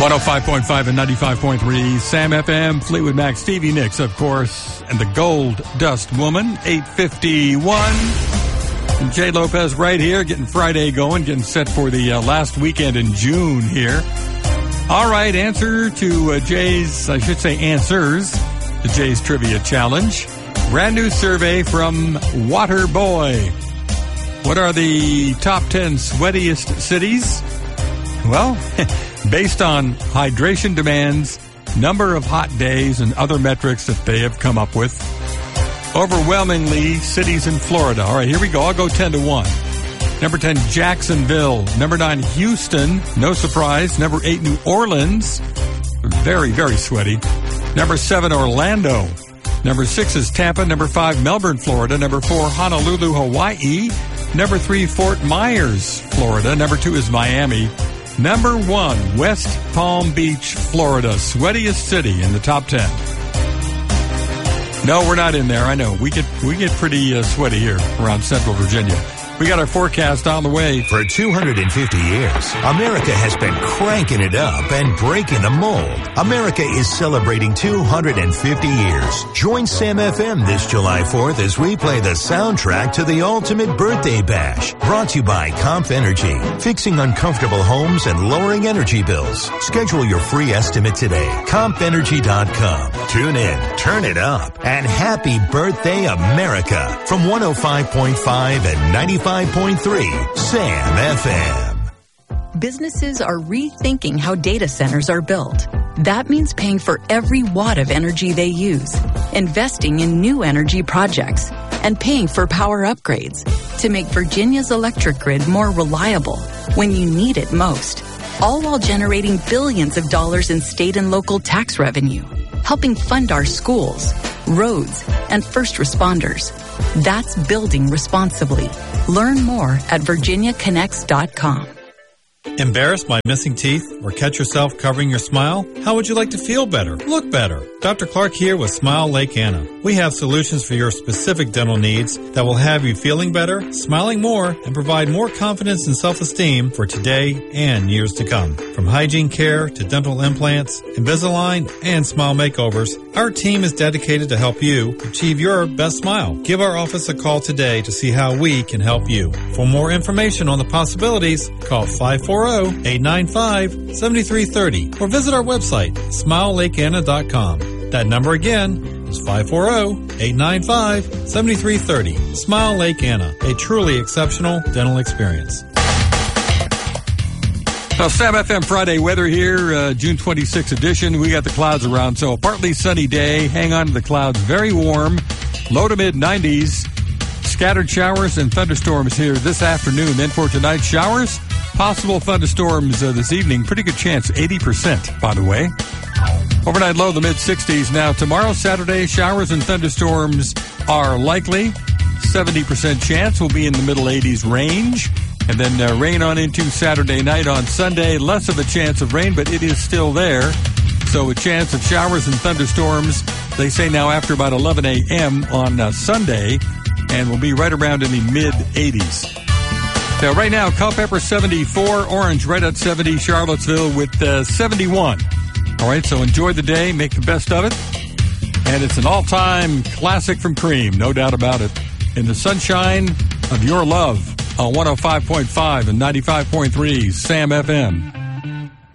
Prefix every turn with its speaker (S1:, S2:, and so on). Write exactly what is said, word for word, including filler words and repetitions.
S1: one oh five point five and ninety-five point three, Sam F M, Fleetwood Mac, Stevie Nicks, of course, and the Gold Dust Woman, eight fifty-one. And Jay Lopez right here, getting Friday going, getting set for the uh, last weekend in June here. All right, answer to uh, Jay's, I should say answers, to Jay's Trivia Challenge. Brand new survey from Waterboy. What are the top ten sweatiest cities? Well, based on hydration demands, number of hot days, and other metrics that they have come up with, overwhelmingly cities in Florida. All right, here we go. I'll go ten to one. Number ten, Jacksonville. Number nine, Houston. No surprise. Number eight, New Orleans. Very, very sweaty. Number seven, Orlando. Number six is Tampa. Number five, Melbourne, Florida. Number four, Honolulu, Hawaii. Number three, Fort Myers, Florida. Number two is Miami. Number one, West Palm Beach, Florida. Sweatiest city in the top ten. No, we're not in there. I know. We get we get pretty uh, sweaty here around Central Virginia. We got our forecast on the way.
S2: For two hundred fifty years, America has been cranking it up and breaking the mold. America is celebrating two hundred fifty years. Join Sam F M this July fourth as we play the soundtrack to the ultimate birthday bash. Brought to you by Comp Energy, fixing uncomfortable homes and lowering energy bills. Schedule your free estimate today. comp energy dot com. Tune in, turn it up, and happy birthday, America. From one oh five point five and ninety-five point three, Sam F M.
S3: Businesses are rethinking how data centers are built. That means paying for every watt of energy they use, investing in new energy projects, and paying for power upgrades to make Virginia's electric grid more reliable when you need it most, all while generating billions of dollars in state and local tax revenue, helping fund our schools, roads, and first responders. That's building responsibly. Learn more at virginia connects dot com.
S4: Embarrassed by missing teeth or catch yourself covering your smile? How would you like to feel better, look better? Doctor Clark here with Smile Lake Anna. We have solutions for your specific dental needs that will have you feeling better, smiling more, and provide more confidence and self-esteem for today and years to come. From hygiene care to dental implants, Invisalign, and smile makeovers, our team is dedicated to help you achieve your best smile. Give our office a call today to see how we can help you. For more information on the possibilities, call five four zero, eight nine five, seven three three zero or visit our website, smile lake anna dot com. That number again is five four zero, eight nine five, seven three three zero. Smile Lake Anna, a truly exceptional dental experience.
S1: Well, Sam F M Friday weather here, uh, June twenty-sixth edition. We got the clouds around, so a partly sunny day. Hang on to the clouds. Very warm, low to mid nineties. Scattered showers and thunderstorms here this afternoon. Then for tonight's showers, possible thunderstorms uh, this evening. Pretty good chance, eighty percent, by the way. Overnight low, the mid sixties. Now, tomorrow, Saturday, showers and thunderstorms are likely. seventy percent chance will be in the middle eighties range. And then uh, rain on into Saturday night. On Sunday, less of a chance of rain, but it is still there. So a chance of showers and thunderstorms, they say now after about eleven a.m. on uh, Sunday, and will be right around in the mid eighties. Now, right now, Culpeper seventy-four, Orange right at seventy, Charlottesville with uh, seventy-one. All right, so enjoy the day, make the best of it. And it's an all-time classic from Cream, no doubt about it. In the sunshine of your love on one oh five point five and ninety-five point three, Sam F M.